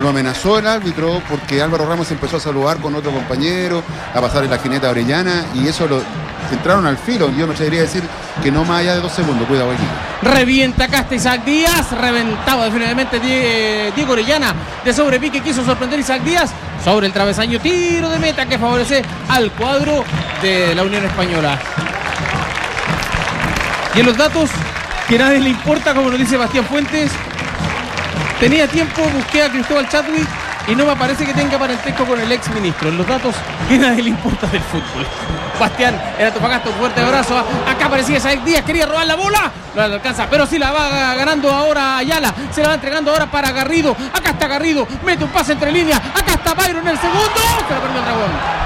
lo amenazó el árbitro porque Álvaro Ramos empezó a saludar con otro compañero, a pasarle la jineta a Orellana y eso entraron al filo. Yo me atrevería a decir que no más allá de 2 segundos. Cuidado aquí. Revienta acá Isaac Díaz, reventado definitivamente Diego Orellana. De sobrepique quiso sorprender Isaac Díaz sobre el travesaño, tiro de meta que favorece al cuadro de la Unión Española. Y en los datos que a nadie le importa, como nos dice Bastián Fuentes, tenía tiempo, busqué a Cristóbal Chadwick y no me parece que tenga parentesco con el ex ministro. En los datos que a nadie le importa del fútbol. Bastián, en Antofagasta, un fuerte abrazo. Acá aparecía Isaac Díaz, quería robar la bola, no la alcanza, pero sí la va ganando ahora Ayala, se la va entregando ahora para Garrido. Acá está Garrido, mete un pase entre líneas, acá está Byron en el segundo, se la perdió el Dragón.